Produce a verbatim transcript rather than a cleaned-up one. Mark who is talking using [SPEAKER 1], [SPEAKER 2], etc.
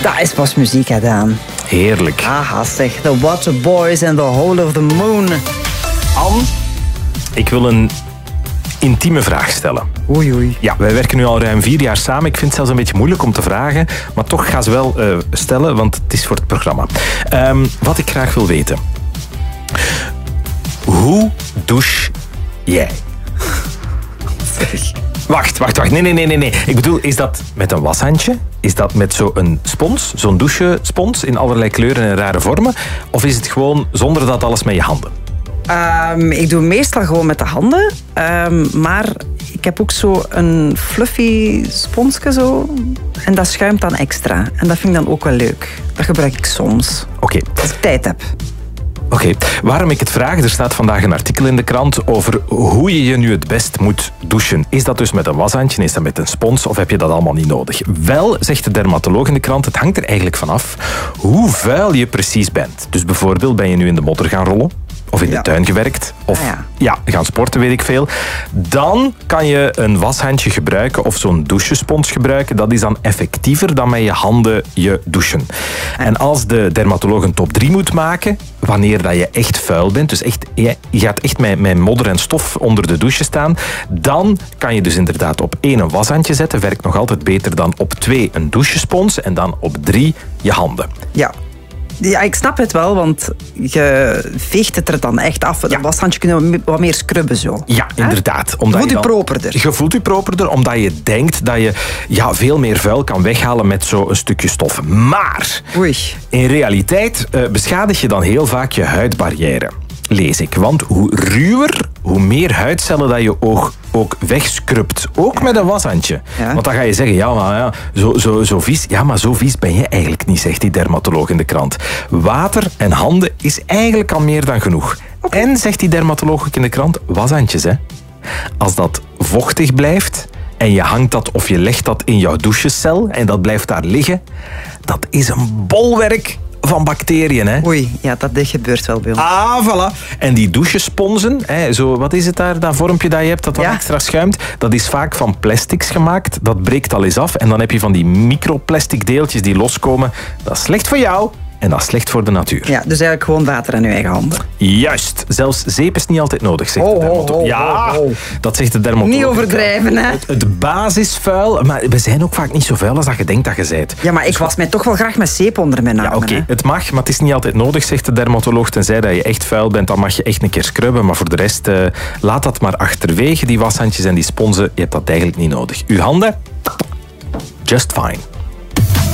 [SPEAKER 1] Dat is pas muziek, hè, Daan.
[SPEAKER 2] Heerlijk.
[SPEAKER 1] Aha, zeg. The Water Boys and the Hole of the Moon.
[SPEAKER 2] Anne, ik wil een intieme vraag stellen.
[SPEAKER 1] Oei, oei.
[SPEAKER 2] Ja, wij werken nu al ruim vier jaar samen. Ik vind het zelfs een beetje moeilijk om te vragen. Maar toch ga ze wel uh, stellen, want het is voor het programma. Um, wat ik graag wil weten. Hoe douche jij?
[SPEAKER 1] Zeg.
[SPEAKER 2] Wacht, wacht, wacht. Nee, nee, nee, nee, nee. Ik bedoel, is dat met een washandje? Is dat met zo'n spons? Zo'n douchespons in allerlei kleuren en rare vormen? Of is het gewoon zonder dat alles met je handen?
[SPEAKER 1] Um, ik doe meestal gewoon met de handen. Um, maar ik heb ook zo een fluffy sponsje zo. En dat schuimt dan extra. En dat vind ik dan ook wel leuk. Dat gebruik ik soms.
[SPEAKER 2] Oké. Okay.
[SPEAKER 1] Als ik tijd heb.
[SPEAKER 2] Oké, okay. Waarom ik het vraag, er staat vandaag een artikel in de krant over hoe je je nu het best moet douchen. Is dat dus met een washandje, is dat met een spons of heb je dat allemaal niet nodig? Wel, zegt de dermatoloog in de krant, het hangt er eigenlijk vanaf hoe vuil je precies bent. Dus bijvoorbeeld ben je nu in de modder gaan rollen, of in de ja. tuin gewerkt, of ah, ja. ja, gaan sporten, weet ik veel. Dan kan je een washandje gebruiken of zo'n douchespons gebruiken. Dat is dan effectiever dan met je handen je douchen. En als de dermatoloog een top drie moet maken, wanneer dat je echt vuil bent, dus echt, je gaat echt met, met modder en stof onder de douche staan, dan kan je dus inderdaad op één een washandje zetten. Werkt nog altijd beter dan op twee een douchespons en dan op drie je handen.
[SPEAKER 1] Ja. Ja, ik snap het wel, want je veegt het er dan echt af. Een ja. washandje kunnen we wat meer scrubben zo.
[SPEAKER 2] Ja, inderdaad.
[SPEAKER 1] Omdat je voelt je, dan, je properder.
[SPEAKER 2] Je voelt je properder, omdat je denkt dat je ja, veel meer vuil kan weghalen met zo'n stukje stof. Maar
[SPEAKER 1] Oei.
[SPEAKER 2] in realiteit uh, beschadig je dan heel vaak je huidbarrière. Lees ik. Want hoe ruwer, hoe meer huidcellen dat je oog ook wegscrubt. Ook ja. met een washandje. Ja. Want dan ga je zeggen, ja, maar ja, zo, zo, zo vies. Ja, maar zo vies ben je eigenlijk niet, zegt die dermatoloog in de krant. Water en handen is eigenlijk al meer dan genoeg. Okay. En, zegt die dermatoloog ook in de krant, washandjes, hè. Als dat vochtig blijft en je hangt dat of je legt dat in jouw douchecel en dat blijft daar liggen, dat is een bolwerk van bacteriën, hè?
[SPEAKER 1] Oei, ja, dat gebeurt wel bij ons.
[SPEAKER 2] Ah, voilà. En die douchesponsen, hè, zo, wat is het daar, dat vormpje dat je hebt, dat dan ja. extra schuimt, dat is vaak van plastics gemaakt. Dat breekt al eens af en dan heb je van die microplastic deeltjes die loskomen. Dat is slecht voor jou en dat is slecht voor de natuur.
[SPEAKER 1] Ja, dus eigenlijk gewoon water aan je eigen handen.
[SPEAKER 2] Juist. Zelfs zeep is niet altijd nodig, zegt oh, de dermatoloog. Ja, oh, oh. dat zegt de dermatoloog.
[SPEAKER 1] Niet overdrijven, hè?
[SPEAKER 2] Het, het basisvuil, maar we zijn ook vaak niet zo vuil als dat je denkt dat je bent.
[SPEAKER 1] Ja, maar ik dus was mij toch wel graag met zeep onder mijn armen.
[SPEAKER 2] Ja, oké. Okay. Het mag, maar het is niet altijd nodig, zegt de dermatoloog. Tenzij dat je echt vuil bent, dan mag je echt een keer scrubben. Maar voor de rest, uh, laat dat maar achterwege, die washandjes en die sponsen. Je hebt dat eigenlijk niet nodig. Uw handen, just fine.